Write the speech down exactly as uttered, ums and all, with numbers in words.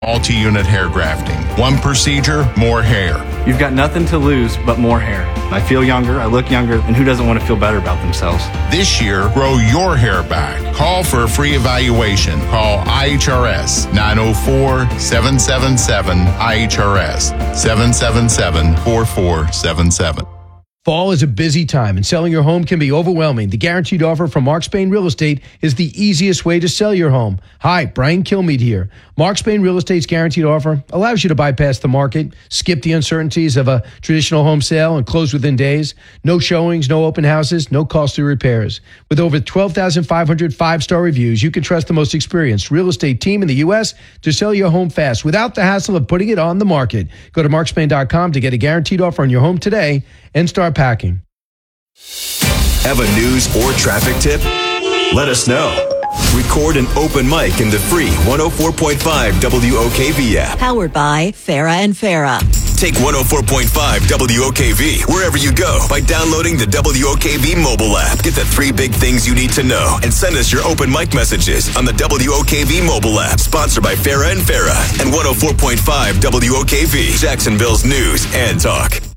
Multi-unit hair grafting. One procedure, more hair. You've got nothing to lose but more hair. I feel younger, I look younger, and who doesn't want to feel better about themselves? This year, grow your hair back. Call for a free evaluation. Call I H R S nine oh four, seven seven seven, I H R S, seven seven seven, four four seven seven. Fall is a busy time, and selling your home can be overwhelming. The Guaranteed Offer from Mark Spain Real Estate is the easiest way to sell your home. Hi, Brian Kilmeade here. Mark Spain Real Estate's Guaranteed Offer allows you to bypass the market, skip the uncertainties of a traditional home sale, and close within days. No showings, no open houses, no costly repairs. With over twelve thousand five hundred five-star reviews, you can trust the most experienced real estate team in the U S to sell your home fast without the hassle of putting it on the market. Go to mark spain dot com to get a guaranteed offer on your home today and start packing. Have a news or traffic tip? Let us know. Record an open mic in the free one oh four point five W O K V app. Powered by Farah and Farah. Take one oh four point five W O K V wherever you go by downloading the W O K V mobile app. Get the three big things you need to know and send us your open mic messages on the W O K V mobile app. Sponsored by Farah and Farah and one oh four point five W O K V, Jacksonville's news and talk.